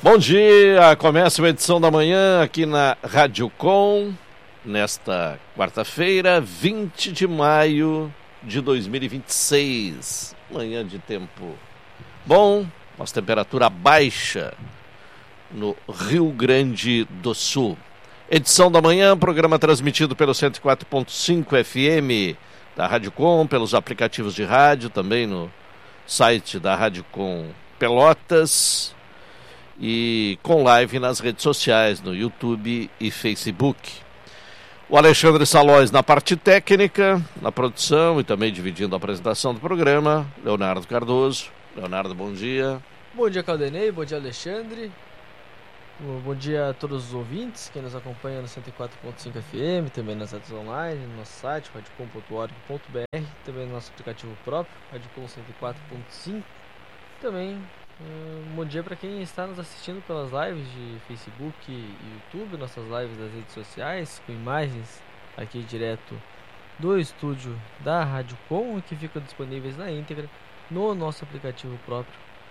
Bom dia, começa uma edição da manhã aqui na Rádio Com, nesta quarta-feira, 20 de maio de 2026. Manhã de tempo bom, mas temperatura baixa no Rio Grande do Sul. Edição da manhã, programa transmitido pelo 104.5 FM da Rádio Com, pelos aplicativos de rádio, também no site da Rádio Com Pelotas e com live nas redes sociais, no YouTube e Facebook. O Alexandre Salóis na parte técnica, na produção e também dividindo a apresentação do programa, Leonardo Cardoso. Leonardo, bom dia. Bom dia, Caldenei, bom dia, Alexandre. Bom dia a todos os ouvintes, quem nos acompanha no 104.5 FM, também nas redes online, no nosso site, radiocom.org.br, também no nosso aplicativo próprio, Radiocom 104.5. Também bom dia para quem está nos assistindo pelas lives de Facebook e YouTube, nossas lives das redes sociais, com imagens aqui direto do estúdio da Rádio Com, que ficam disponíveis na íntegra no nosso aplicativo próprio.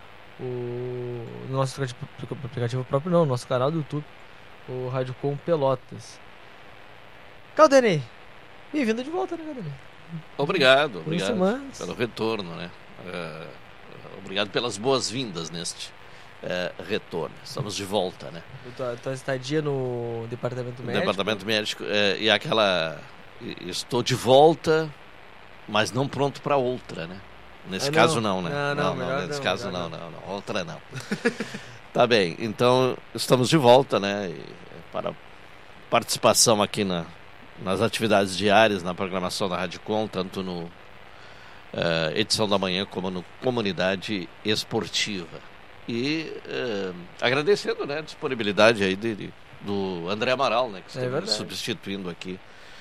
O nosso aplicativo próprio não, nosso canal do YouTube, o Rádio Com Pelotas. Caldenei, bem-vindo de volta, né, Caldenei? Obrigado pelo retorno, né? Obrigado pelas boas-vindas neste retorno. Estamos de volta, né? Tua estadia no departamento médico. Departamento médico e aquela... Estou de volta, mas não pronto para outra, né? Nesse caso não, né? Não, nesse caso não. Outra não. Tá bem, então estamos de volta, né? Para participação aqui nas atividades diárias, na programação da Rádio Com, tanto no edição da manhã como no Comunidade Esportiva. E agradecendo, né, a disponibilidade aí do André Amaral, né? Que está substituindo aqui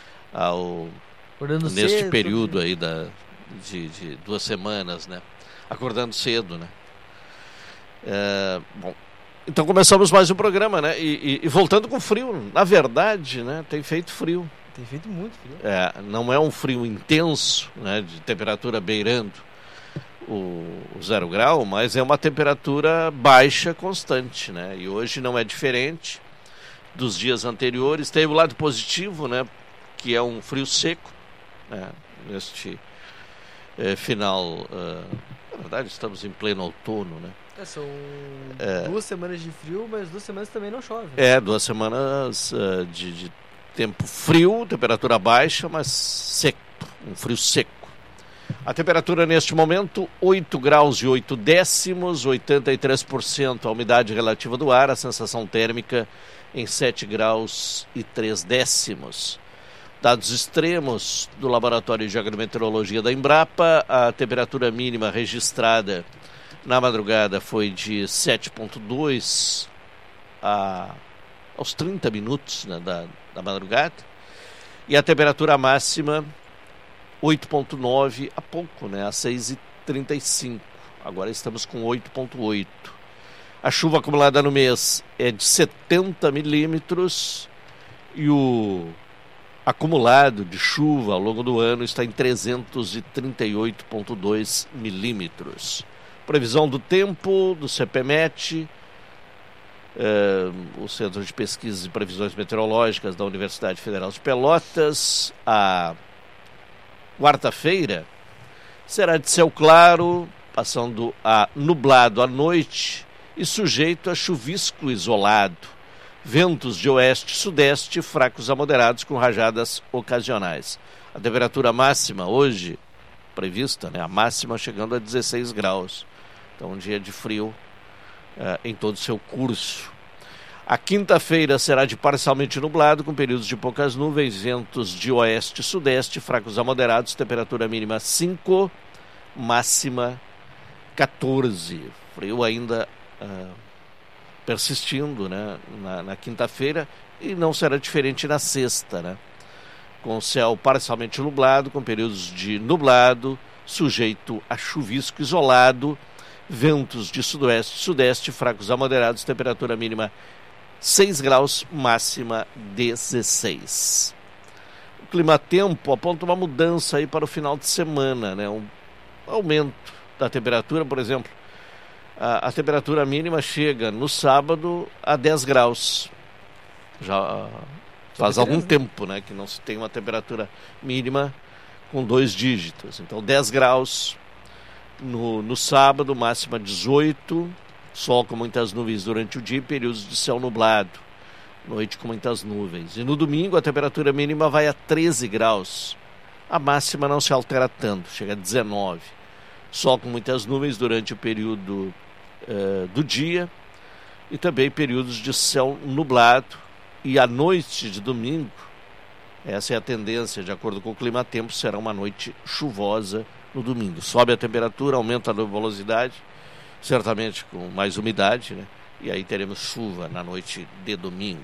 neste cedo, período aí de 2 semanas, né? Acordando cedo, né? Bom, então começamos mais um programa, né? E voltando com frio, na verdade, né? Tem feito frio. Tem feito muito frio. Não é um frio intenso, né? De temperatura beirando o 0 grau, mas é uma temperatura baixa constante, né? E hoje não é diferente dos dias anteriores. Tem o lado positivo, né? Que é um frio seco, né? Neste final, na verdade estamos em pleno outono, né? São 2 semanas de frio, mas 2 semanas também não chove. 2 semanas de tempo frio, temperatura baixa, mas seco, um frio seco. A temperatura neste momento, 8 graus e 8 décimos, 83% a umidade relativa do ar, a sensação térmica em 7 graus e 3 décimos. Dados extremos do Laboratório de Agrometeorologia da Embrapa, a temperatura mínima registrada na madrugada foi de 7,2 aos 30 minutos, né, da madrugada, e a temperatura máxima 8,9 há pouco, né, às 6h35. Agora estamos com 8,8. A chuva acumulada no mês é de 70 milímetros e o acumulado de chuva ao longo do ano está em 338,2 milímetros. Previsão do tempo do CPMET, o Centro de Pesquisas e Previsões Meteorológicas da Universidade Federal de Pelotas. A quarta-feira será de céu claro, passando a nublado à noite e sujeito a chuvisco isolado. Ventos de oeste-sudeste fracos a moderados com rajadas ocasionais. A temperatura máxima hoje, prevista, né, a máxima chegando a 16 graus. Então um dia de frio em todo o seu curso. A quinta-feira será de parcialmente nublado, com períodos de poucas nuvens, ventos de oeste-sudeste fracos a moderados, temperatura mínima 5, máxima 14. Frio ainda persistindo, né, na quinta-feira, e não será diferente na sexta, né? Com céu parcialmente nublado, com períodos de nublado, sujeito a chuvisco isolado, ventos de sudoeste e sudeste fracos a moderados, temperatura mínima 6 graus, máxima 16. O clima-tempo aponta uma mudança aí para o final de semana, né? Um aumento da temperatura, por exemplo, A temperatura mínima chega no sábado a 10 graus. Já faz algum tempo, né, que não se tem uma temperatura mínima com 2 dígitos. Então 10 graus no sábado, máxima 18, sol com muitas nuvens durante o dia e períodos de céu nublado, noite com muitas nuvens. E no domingo a temperatura mínima vai a 13 graus, a máxima não se altera tanto, chega a 19. Sol com muitas nuvens durante o período do dia e também períodos de céu nublado. E a noite de domingo, essa é a tendência, de acordo com o clima-tempo, será uma noite chuvosa no domingo. Sobe a temperatura, aumenta a nebulosidade, certamente com mais umidade, né? E aí teremos chuva na noite de domingo.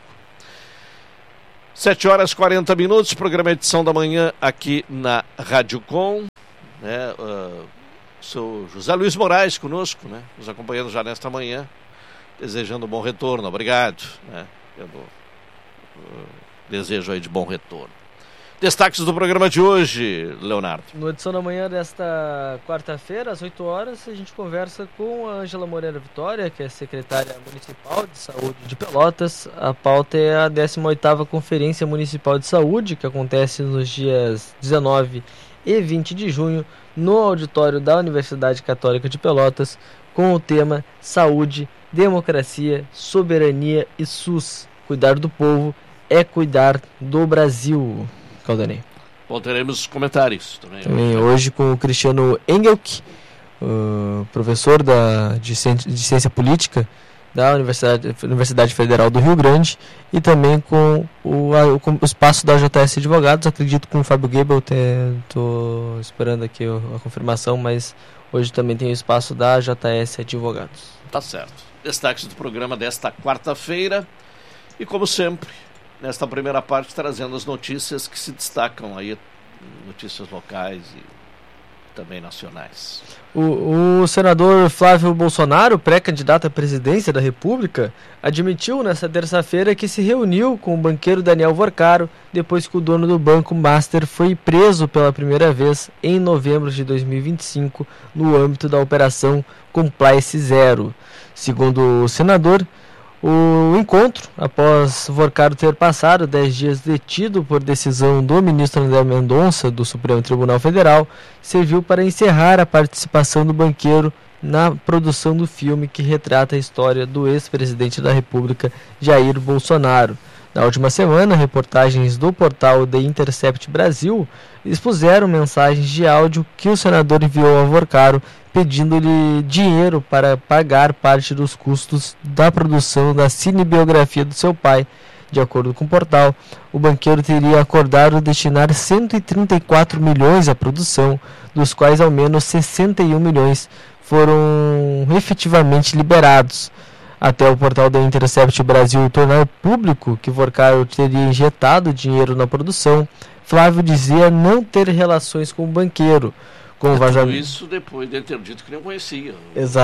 7h40, programa Edição da Manhã aqui na Rádio Com, né? Sou José Luiz Moraes conosco, né? Nos acompanhando já nesta manhã, desejando um bom retorno, obrigado, né? Desejo aí de bom retorno. Destaques do programa de hoje, Leonardo. No Edição da Manhã desta quarta-feira, às 8 horas, a gente conversa com a Ângela Moreira Vitória, que é secretária municipal de saúde de Pelotas. A pauta é a 18ª Conferência Municipal de Saúde, que acontece nos dias 19 e 20 de junho, no auditório da Universidade Católica de Pelotas, com o tema Saúde, Democracia, Soberania e SUS. Cuidar do povo é cuidar do Brasil. Caldanei. Bom, teremos comentários também hoje com o Cristiano Engelke, professor de Ciência Política da Universidade Federal do Rio Grande, e também com o espaço da JS Advogados. Acredito com o Fábio Gebel, estou esperando aqui a confirmação, mas hoje também tem o espaço da JS Advogados. Tá certo. Destaques do programa desta quarta-feira e, como sempre, nesta primeira parte, trazendo as notícias que se destacam aí, notícias locais e também nacionais. O senador Flávio Bolsonaro, pré-candidato à presidência da República, admitiu nesta terça-feira que se reuniu com o banqueiro Daniel Vorcaro depois que o dono do Banco Master foi preso pela primeira vez em novembro de 2025 no âmbito da Operação Compliance Zero. Segundo o senador, o encontro, após Vorcaro ter passado 10 dias detido por decisão do ministro André Mendonça, do Supremo Tribunal Federal, serviu para encerrar a participação do banqueiro na produção do filme que retrata a história do ex-presidente da República, Jair Bolsonaro. Na última semana, reportagens do portal The Intercept Brasil expuseram mensagens de áudio que o senador enviou a Vorcaro pedindo-lhe dinheiro para pagar parte dos custos da produção da cinebiografia do seu pai. De acordo com o portal, o banqueiro teria acordado destinar 134 milhões à produção, dos quais ao menos 61 milhões foram efetivamente liberados. Até o portal da Intercept Brasil tornar público que Vorcaro teria injetado dinheiro na produção, Flávio dizia não ter relações com o banqueiro. Com tudo isso depois de ter dito que não conhecia.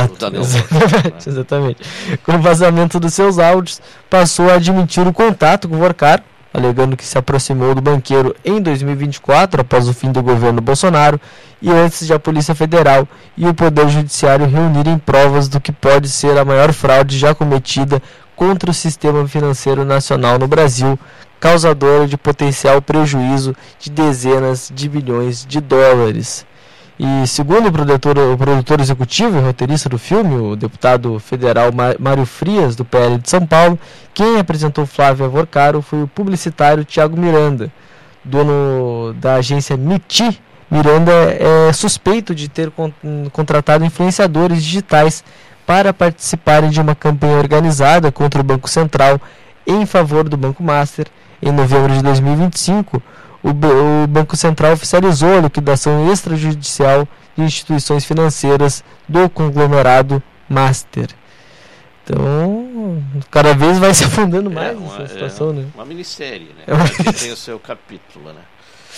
Exatamente. Com o vazamento dos seus áudios, passou a admitir o contato com o Vorcaro, alegando que se aproximou do banqueiro em 2024, após o fim do governo Bolsonaro, e antes de a Polícia Federal e o Poder Judiciário reunirem provas do que pode ser a maior fraude já cometida contra o sistema financeiro nacional no Brasil, causadora de potencial prejuízo de dezenas de bilhões de dólares. E segundo o produtor executivo e roteirista do filme, o deputado federal Mário Frias, do PL de São Paulo, quem apresentou Flávio a Vorcaro foi o publicitário Thiago Miranda, dono da agência MITI. Miranda é suspeito de ter contratado influenciadores digitais para participarem de uma campanha organizada contra o Banco Central em favor do Banco Master. Em novembro de 2025, o Banco Central oficializou a liquidação extrajudicial de instituições financeiras do conglomerado Master. Então, cada vez vai se afundando mais essa situação, né? Uma minissérie, né? Tem o seu capítulo, né?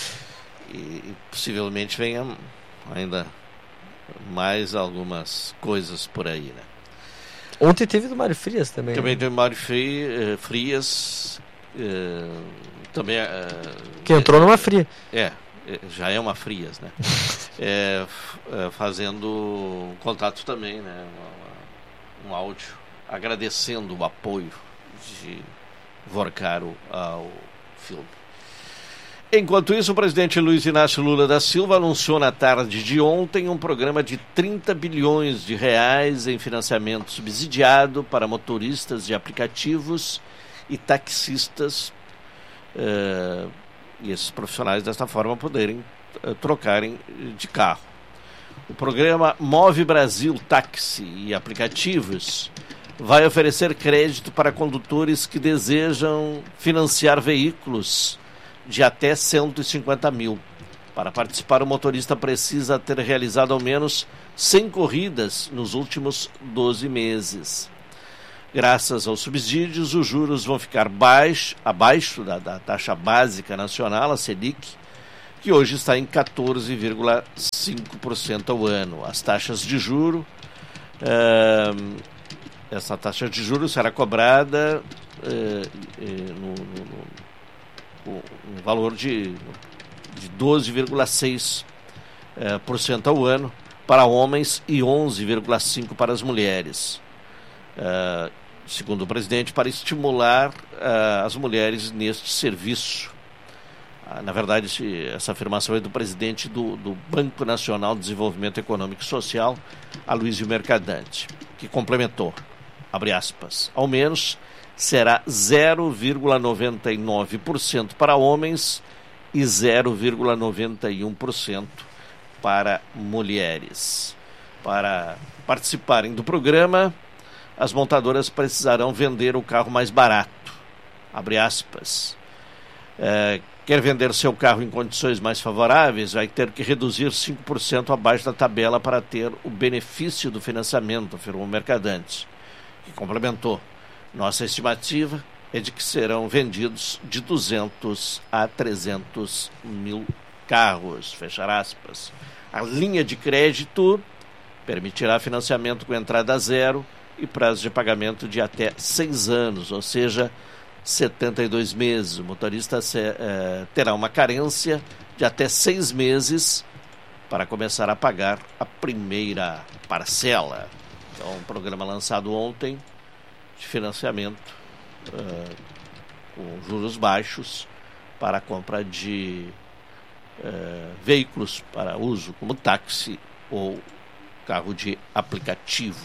E possivelmente venha ainda mais algumas coisas por aí, né? Ontem teve do Mário Frias também. Também teve Mário Frias... também que entrou numa fria. Já é uma Frias, né? Fazendo contato também, né? um áudio agradecendo o apoio de Vorcaro ao filme. Enquanto isso, o presidente Luiz Inácio Lula da Silva anunciou na tarde de ontem um programa de 30 bilhões de reais em financiamento subsidiado para motoristas de aplicativos e taxistas, e esses profissionais desta forma poderem trocarem de carro. O programa Move Brasil Táxi e Aplicativos vai oferecer crédito para condutores que desejam financiar veículos de até 150 mil. Para participar, o motorista precisa ter realizado ao menos 100 corridas nos últimos 12 meses. Graças aos subsídios, os juros vão ficar abaixo da taxa básica nacional, a Selic, que hoje está em 14,5% ao ano. As taxas de juros, essa taxa de juros será cobrada no valor de 12,6% ao ano para homens e 11,5% para as mulheres. Segundo o presidente, para estimular as mulheres neste serviço. Na verdade, essa afirmação é do presidente do Banco Nacional de Desenvolvimento Econômico e Social, Aloysio Mercadante, que complementou, abre aspas, ao menos será 0,99% para homens e 0,91% para mulheres. Para participarem do programa, as montadoras precisarão vender o carro mais barato, abre aspas. Quer vender seu carro em condições mais favoráveis, vai ter que reduzir 5% abaixo da tabela para ter o benefício do financiamento, afirmou o Mercadante, que complementou. Nossa estimativa é de que serão vendidos de 200 a 300 mil carros, fechar aspas. A linha de crédito permitirá financiamento com entrada zero e prazo de pagamento de até 6 anos, ou seja, 72 meses. O motorista terá uma carência de até 6 meses para começar a pagar a primeira parcela. Então, um programa lançado ontem de financiamento com juros baixos para a compra de veículos para uso como táxi ou carro de aplicativo.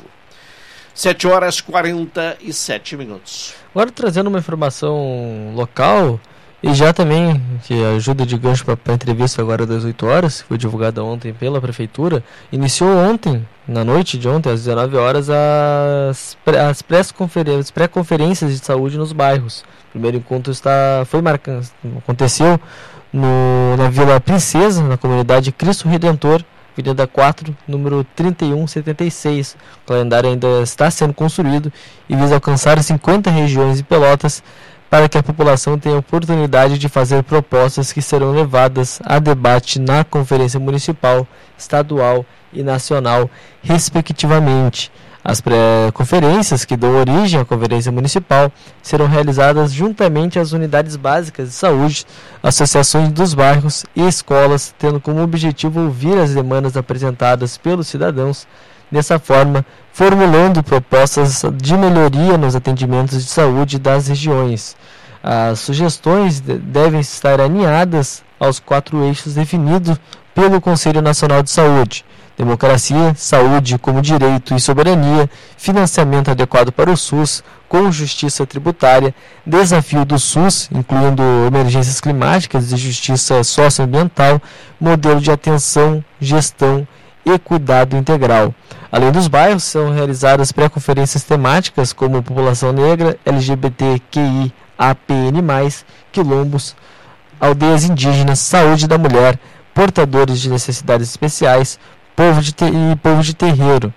7h47. Agora trazendo uma informação local e já também que ajuda de gancho para a entrevista agora das 8 horas, que foi divulgada ontem pela Prefeitura, iniciou ontem, na noite de ontem, às 19 horas, as pré-conferências de saúde nos bairros. O primeiro encontro aconteceu na Vila Princesa, na comunidade Cristo Redentor, Avenida 4, número 3176. O calendário ainda está sendo construído e visa alcançar 50 regiões de Pelotas para que a população tenha a oportunidade de fazer propostas que serão levadas a debate na Conferência Municipal, Estadual e Nacional, respectivamente. As pré-conferências que dão origem à Conferência Municipal serão realizadas juntamente às unidades básicas de saúde, associações dos bairros e escolas, tendo como objetivo ouvir as demandas apresentadas pelos cidadãos, dessa forma, formulando propostas de melhoria nos atendimentos de saúde das regiões. As sugestões devem estar alinhadas aos 4 eixos definidos pelo Conselho Nacional de Saúde: democracia, saúde como direito e soberania, financiamento adequado para o SUS, com justiça tributária, desafio do SUS, incluindo emergências climáticas e justiça socioambiental, modelo de atenção, gestão e cuidado integral. Além dos bairros, são realizadas pré-conferências temáticas como população negra, LGBTQI, APN+, quilombos, aldeias indígenas, saúde da mulher, portadores de necessidades especiais, povo de terreiro.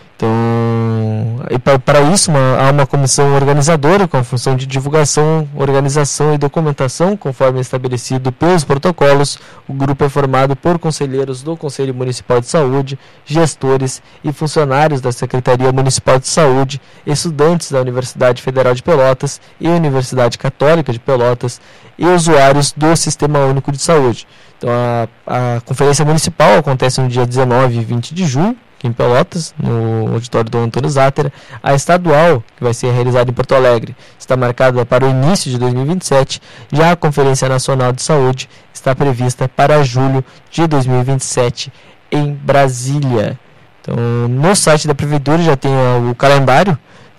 Então, para isso há uma comissão organizadora com a função de divulgação, organização e documentação, conforme estabelecido pelos protocolos. O grupo é formado por conselheiros do Conselho Municipal de Saúde, gestores e funcionários da Secretaria Municipal de Saúde, estudantes da Universidade Federal de Pelotas e Universidade Católica de Pelotas e usuários do Sistema Único de Saúde. Então, a Conferência Municipal acontece no dia 19 e 20 de junho, aqui em Pelotas, no auditório do Antônio Zátera. A estadual, que vai ser realizada em Porto Alegre, está marcada para o início de 2027. Já a Conferência Nacional de Saúde está prevista para julho de 2027 em Brasília. Então, no site da Prefeitura já tem o calendário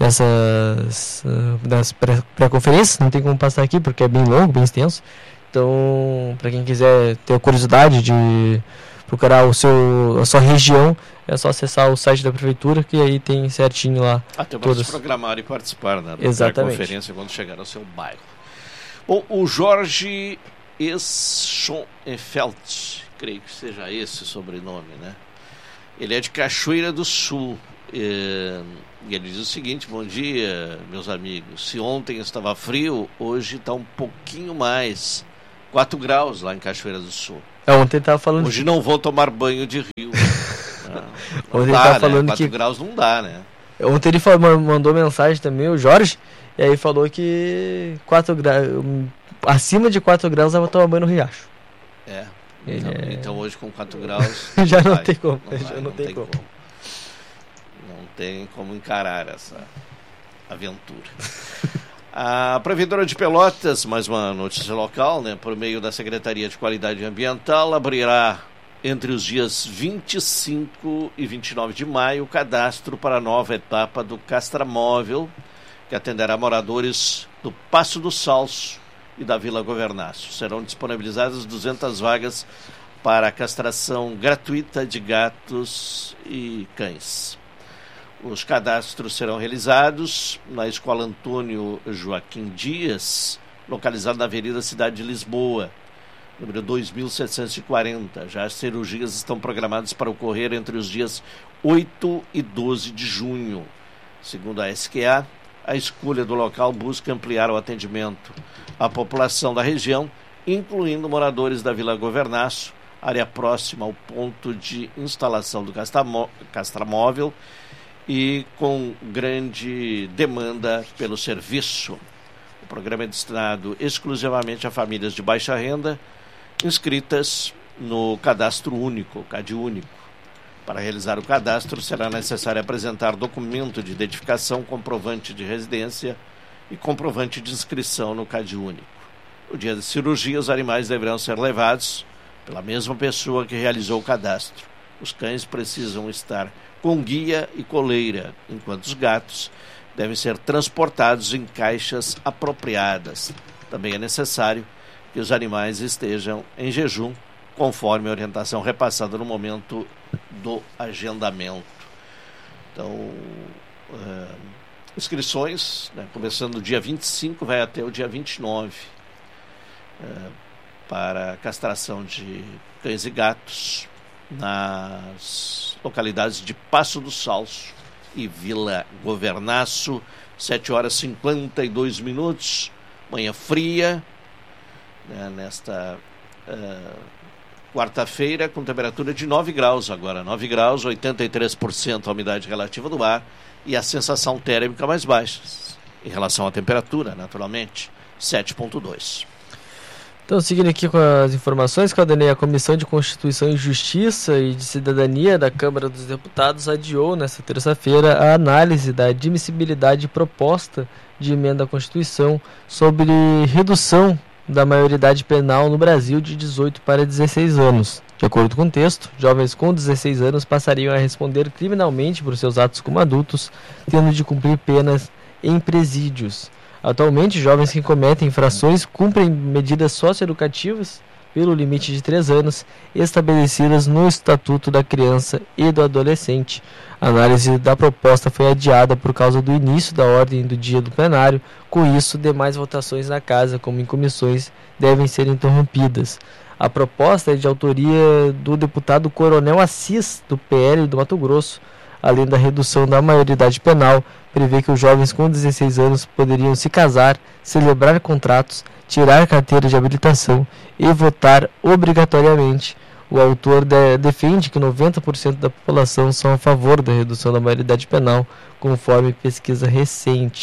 das pré-conferências. Não tem como passar aqui porque é bem longo, bem extenso. Então, para quem quiser ter a curiosidade de procurar a sua região, é só acessar o site da Prefeitura, que aí tem certinho lá. Até para se programar e participar, né, da conferência quando chegar ao seu bairro. Bom, o Jorge Schonfeld, creio que seja esse o sobrenome, né? Ele é de Cachoeira do Sul. E ele diz o seguinte: bom dia, meus amigos. Se ontem estava frio, hoje está um pouquinho mais. 4 graus lá em Cachoeira do Sul. Ontem ele estava falando. Hoje não vou tomar banho de rio. Não ontem dá, ele estava falando 4 que 4 graus não dá, né? Ontem ele mandou mensagem também, o Jorge, e aí falou que 4 graus, acima de 4 graus dava tomar banho no riacho. Então hoje com 4 graus já não tem como. Não tem como encarar essa aventura. A Prefeitura de Pelotas, mais uma notícia local, né, por meio da Secretaria de Qualidade Ambiental, abrirá entre os dias 25 e 29 de maio o cadastro para a nova etapa do Castramóvel, que atenderá moradores do Passo do Salso e da Vila Governaço. Serão disponibilizadas 200 vagas para a castração gratuita de gatos e cães. Os cadastros serão realizados na Escola Antônio Joaquim Dias, localizada na Avenida Cidade de Lisboa, número 2740. Já as cirurgias estão programadas para ocorrer entre os dias 8 e 12 de junho. Segundo a SQA, a escolha do local busca ampliar o atendimento à população da região, incluindo moradores da Vila Governaço, área próxima ao ponto de instalação do Castramóvel e com grande demanda pelo serviço. O programa é destinado exclusivamente a famílias de baixa renda inscritas no Cadastro Único, CadÚnico. Para realizar o cadastro, será necessário apresentar documento de identificação, comprovante de residência e comprovante de inscrição no CadÚnico. No dia da cirurgia, os animais deverão ser levados pela mesma pessoa que realizou o cadastro. Os cães precisam estar com guia e coleira, enquanto os gatos devem ser transportados em caixas apropriadas. Também é necessário que os animais estejam em jejum, conforme a orientação repassada no momento do agendamento. Então, inscrições, né, começando no dia 25, vai até o dia 29, para castração de cães e gatos nas localidades de Passo do Salso e Vila Governaço. 7h52, manhã fria, né, nesta quarta-feira, com temperatura de 9 graus agora, 9 graus, 83% a umidade relativa do ar e a sensação térmica mais baixa em relação à temperatura, naturalmente, 7,2. Então, seguindo aqui com as informações, Caldenei, a Comissão de Constituição e Justiça e de Cidadania da Câmara dos Deputados adiou nesta terça-feira a análise da admissibilidade proposta de emenda à Constituição sobre redução da maioridade penal no Brasil de 18 para 16 anos. De acordo com o texto, jovens com 16 anos passariam a responder criminalmente por seus atos como adultos, tendo de cumprir penas em presídios. Atualmente, jovens que cometem infrações cumprem medidas socioeducativas pelo limite de 3 anos estabelecidas no Estatuto da Criança e do Adolescente. A análise da proposta foi adiada por causa do início da ordem do dia do plenário. Com isso, demais votações na casa, como em comissões, devem ser interrompidas. A proposta é de autoria do deputado Coronel Assis, do PL do Mato Grosso. Além da redução da maioridade penal, prevê que os jovens com 16 anos poderiam se casar, celebrar contratos, tirar carteira de habilitação e votar obrigatoriamente. O autor defende que 90% da população são a favor da redução da maioridade penal, conforme pesquisa recente.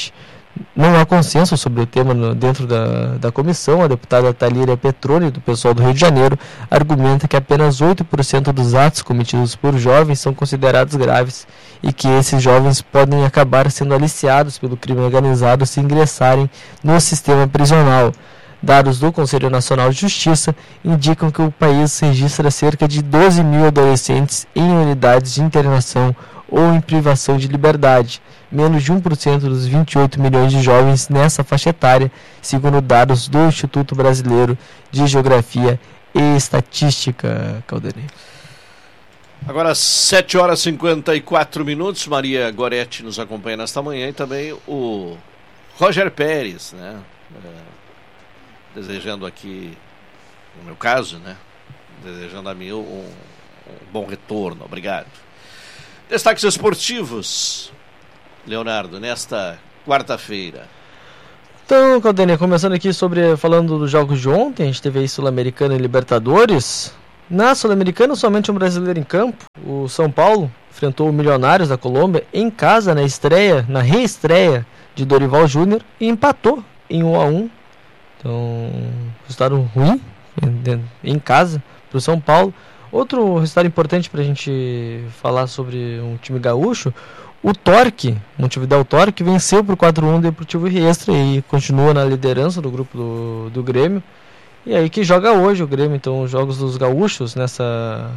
não há consenso sobre o tema dentro da comissão. A deputada Thalíria Petroni, do pessoal do Rio de Janeiro, argumenta que apenas 8% dos atos cometidos por jovens são considerados graves e que esses jovens podem acabar sendo aliciados pelo crime organizado se ingressarem no sistema prisional. Dados do Conselho Nacional de Justiça indicam que o país registra cerca de 12 mil adolescentes em unidades de internação ou em privação de liberdade, menos de 1% dos 28 milhões de jovens nessa faixa etária, segundo dados do Instituto Brasileiro de Geografia e Estatística. Caldenei. Agora 7 horas e 54 minutos, Maria Goretti nos acompanha nesta manhã e também o Roger Pérez, né? Desejando aqui, no meu caso, né? Desejando a mim um bom retorno, obrigado. Destaques esportivos, Leonardo, nesta quarta-feira. Então, Caldenei, começando aqui falando dos jogos de ontem, a gente teve aí Sul-Americana e Libertadores. Na Sul-Americana, somente um brasileiro em campo. O São Paulo enfrentou o Milionários da Colômbia em casa, na reestreia de Dorival Júnior, e empatou em 1-1. Então, resultado ruim em casa para o São Paulo. Outro resultado importante para a gente falar sobre um time gaúcho, o Torque, Montevidéu Torque, venceu por 4-1 o Deportivo Riestra e continua na liderança do grupo do Grêmio. E aí que joga hoje o Grêmio, então os jogos dos gaúchos nessa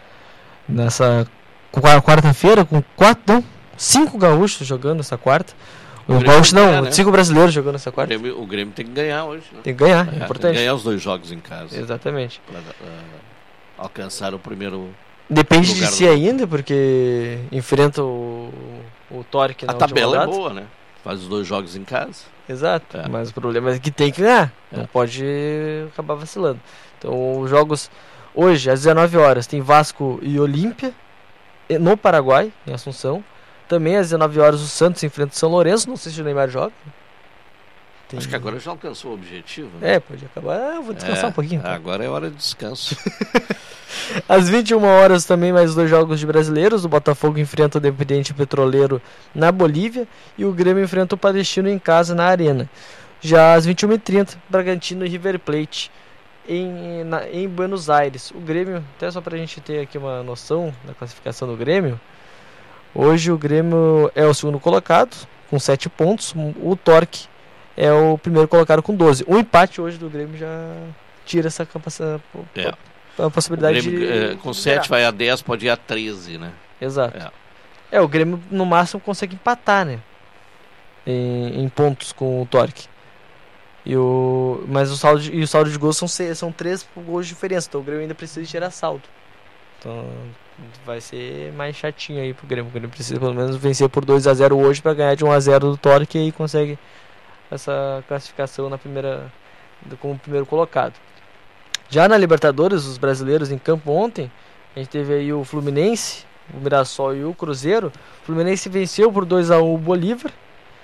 quarta-feira, com 5 gaúchos jogando essa quarta. O gaúcho não, ganhar, né? 5 brasileiros jogando essa quarta. O Grêmio tem que ganhar hoje, né? Tem que ganhar, é importante. Tem que ganhar os 2 jogos em casa. Exatamente. Para alcançar o primeiro. Depende de si ainda, porque enfrenta o Torque na última rodada. A tabela é rodada. boa, né? Faz os 2 jogos em casa. Exato, mas o problema é que tem que ganhar. Não pode acabar vacilando. Então, os jogos hoje, às 19 horas, tem Vasco e Olímpia no Paraguai, em Assunção. Também às 19 horas o Santos enfrenta o São Lourenço. Não sei se o Neymar joga. Acho que agora já alcançou o objetivo, né? Pode acabar. Vou descansar um pouquinho. Então. Agora é hora de descanso. Às 21 horas também mais 2 jogos de brasileiros. O Botafogo enfrenta o Independiente Petroleiro na Bolívia e o Grêmio enfrenta o Palestino em casa na Arena. Já às 21h30, Bragantino e River Plate em Buenos Aires. O Grêmio, até só pra gente ter aqui uma noção da classificação do Grêmio, hoje o Grêmio é o segundo colocado com 7 pontos. O Torque é o primeiro colocado com 12. O empate hoje do Grêmio já tira essa capacidade. A possibilidade o Grêmio, com 7 vai a 10, pode ir a 13, né? Exato. O Grêmio no máximo consegue empatar, né? Em pontos com o Torque. Mas o saldo de gols são 3 gols de diferença. Então o Grêmio ainda precisa tirar saldo. Então vai ser mais chatinho aí pro Grêmio. O Grêmio precisa pelo menos vencer por 2-0 hoje para ganhar de 1-0 do Torque e aí consegue essa classificação como primeiro colocado. Já na Libertadores, os brasileiros em campo ontem, a gente teve aí o Fluminense, o Mirassol e o Cruzeiro. O Fluminense venceu por 2-1 o Bolívar.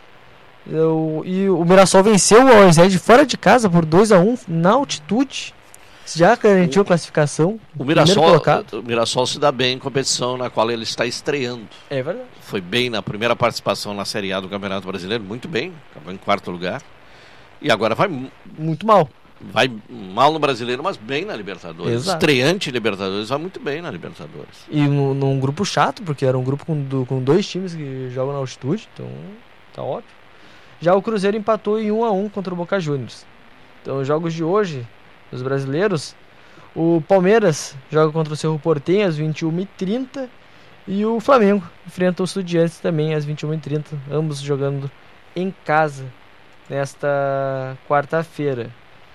E o Mirassol venceu o Orzed fora de casa por 2-1 na altitude. Já garantiu a classificação. O Mirassol se dá bem em competição na qual ele está estreando. É verdade. Foi bem na primeira participação na Série A do Campeonato Brasileiro, muito bem, acabou em 4º lugar. E agora vai muito mal. Vai mal no Brasileiro, mas bem na Libertadores. Exato. Estreante Libertadores, vai muito bem na Libertadores. E num grupo chato, porque era um grupo com 2 times que jogam na altitude, então tá óbvio. Já o Cruzeiro empatou em 1-1 contra o Boca Juniors. Então, os jogos de hoje, dos brasileiros, o Palmeiras joga contra o Cerro Porteño às 21h30 e o Flamengo enfrenta o Estudiantes também às 21h30, ambos jogando em casa nesta quarta-feira.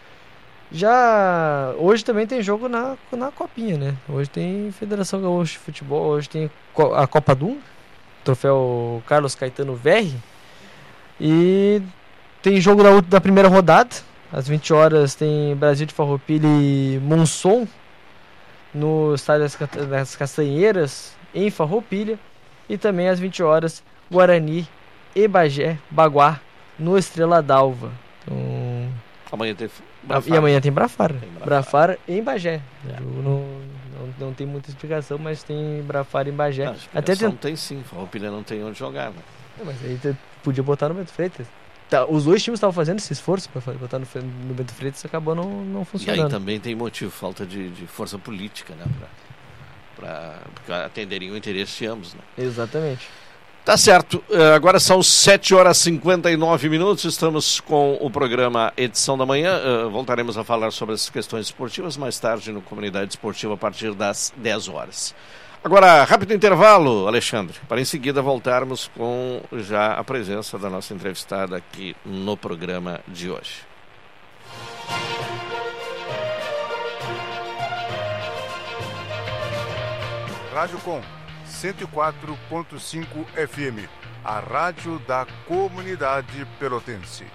Já hoje também tem jogo na Copinha, né? Hoje tem Federação Gaúcha de Futebol, hoje tem a Copa Dum, troféu Carlos Caetano Verri, e tem jogo da primeira rodada. Às 20 horas tem Brasil de Farroupilha e Monson no estádio das Castanheiras em Farroupilha, e também às 20 horas Guarani e Baguá no Estrela d'Alva. Então, amanhã tem e amanhã tem Brafara. Brafara em Bagé. Não tem muita explicação, mas tem Brafara em Bagé. Até não tem sim, Farroupilha não tem onde jogar, né? Mas aí podia botar no Bento Freitas. os dois times estavam fazendo esse esforço para botar no Bento Freitas, acabou não funcionando. E aí também tem motivo, falta de força política, né? Para atenderem o interesse de ambos, né? Exatamente. Tá certo, agora são 7h59, estamos com o programa Edição da Manhã, voltaremos a falar sobre as questões esportivas mais tarde no Comunidade Esportiva a partir das 10 horas. Agora, rápido intervalo, Alexandre, para em seguida voltarmos com já a presença da nossa entrevistada aqui no programa de hoje. Rádio Com 104.5 FM, a rádio da comunidade pelotense.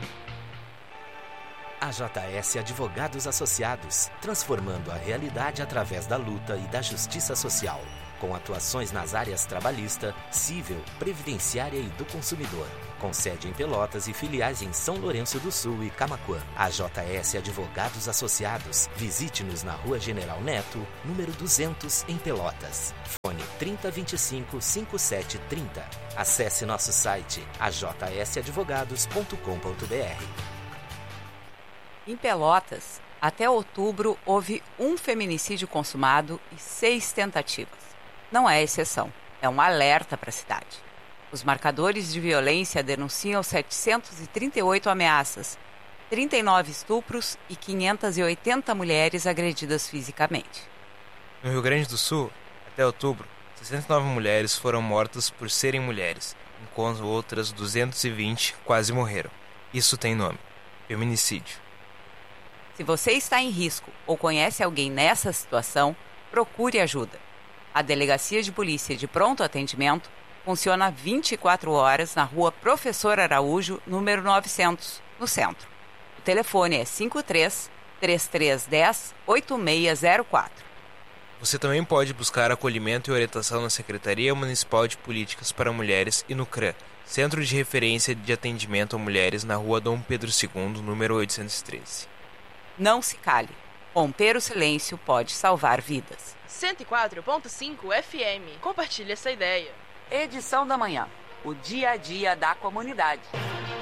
AJS Advogados Associados, transformando a realidade através da luta e da justiça social, com atuações nas áreas trabalhista, civil, previdenciária e do consumidor, com sede em Pelotas e filiais em São Lourenço do Sul e Camaquã. AJS Advogados Associados, visite-nos na Rua General Neto, número 200, em Pelotas. Fone 3025-5730. Acesse nosso site ajsadvogados.com.br. Em Pelotas, até outubro, houve um feminicídio consumado e 6 tentativas. Não é exceção, é um alerta para a cidade. Os marcadores de violência denunciam 738 ameaças, 39 estupros e 580 mulheres agredidas fisicamente. No Rio Grande do Sul, até outubro, 69 mulheres foram mortas por serem mulheres, enquanto outras 220 quase morreram. Isso tem nome: feminicídio. Se você está em risco ou conhece alguém nessa situação, procure ajuda. A Delegacia de Polícia de Pronto Atendimento funciona 24 horas na Rua Professor Araújo, número 900, no centro. O telefone é 53-3310-8604. Você também pode buscar acolhimento e orientação na Secretaria Municipal de Políticas para Mulheres e no CRAM, Centro de Referência de Atendimento a Mulheres, na Rua Dom Pedro II, número 813. Não se cale. Romper o silêncio pode salvar vidas. 104.5 FM. Compartilhe essa ideia. Edição da Manhã. O dia a dia da comunidade.